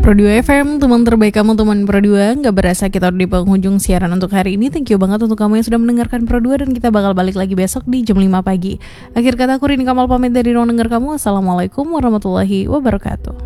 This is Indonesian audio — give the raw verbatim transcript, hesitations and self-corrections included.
Pro dua F M, teman terbaik kamu, teman Pro dua. Gak berasa kita udah di penghujung siaran untuk hari ini. Thank you banget untuk kamu yang sudah mendengarkan Pro dua. Dan kita bakal balik lagi besok di jam lima pagi. Akhir kata aku Rini Kamal pamit dari ruang dengar kamu. Assalamualaikum warahmatullahi wabarakatuh.